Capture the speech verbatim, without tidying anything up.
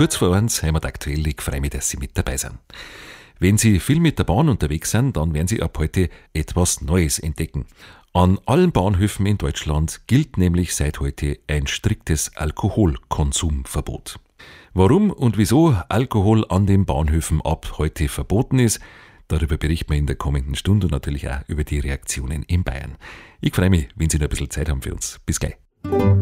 kurz vor eins, Heimat aktuell. Ich freue mich, dass Sie mit dabei sind. Wenn Sie viel mit der Bahn unterwegs sind, dann werden Sie ab heute etwas Neues entdecken. An allen Bahnhöfen in Deutschland gilt nämlich seit heute ein striktes Alkoholkonsumverbot. Warum und wieso Alkohol an den Bahnhöfen ab heute verboten ist, darüber berichten wir in der kommenden Stunde und natürlich auch über die Reaktionen in Bayern. Ich freue mich, wenn Sie noch ein bisschen Zeit haben für uns. Bis gleich.